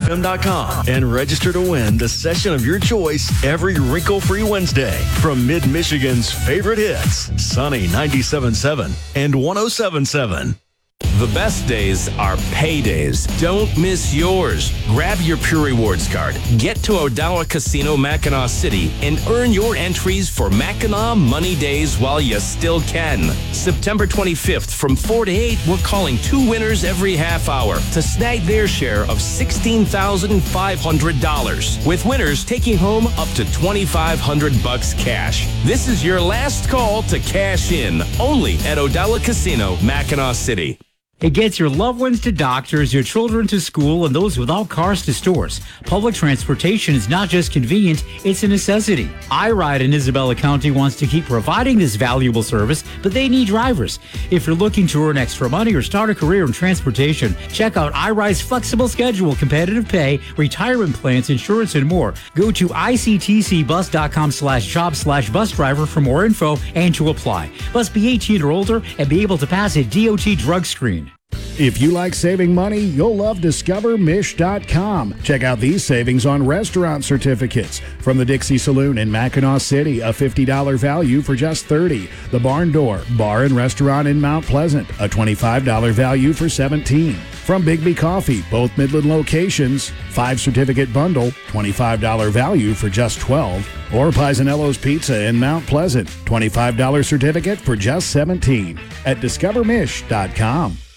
MidwayFM.com and register to win the session of your choice every wrinkle-free Wednesday from Mid-Michigan's favorite hits, Sunny 97.7 and 107.7. The best days are paydays. Don't miss yours. Grab your Pure Rewards card. Get to O'Donnell Casino, Mackinac City, and earn your entries for Mackinac Money Days while you still can. September 25th from 4 to 8, we're calling 2 winners every half hour to snag their share of $16,500, with winners taking home up to $2,500 cash. This is your last call to cash in, only at O'Donnell Casino, Mackinac City. It gets your loved ones to doctors, your children to school, and those without cars to stores. Public transportation is not just convenient, it's a necessity. iRide in Isabella County wants to keep providing this valuable service, but they need drivers. If you're looking to earn extra money or start a career in transportation, check out iRide's flexible schedule, competitive pay, retirement plans, insurance, and more. Go to ictcbus.com/job/bus driver for more info and to apply. Must be 18 or older and be able to pass a DOT drug screen. If you like saving money, you'll love DiscoverMish.com. Check out these savings on restaurant certificates. From the Dixie Saloon in Mackinac City, a $50 value for just $30. The Barn Door Bar and Restaurant in Mount Pleasant, a $25 value for $17. From Bigby Coffee, both Midland locations, 5-certificate bundle, $25 value for just $12. Or Paisanello's Pizza in Mount Pleasant, $25 certificate for just $17. At DiscoverMish.com.